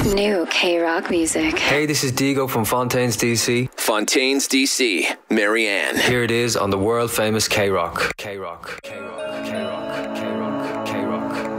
New K-Rock music. Hey, this is Diego from Fontaines DC. Fontaines DC, Marianne. Here it is on the world famous K-Rock. K-Rock, K-Rock, K-Rock, K-Rock.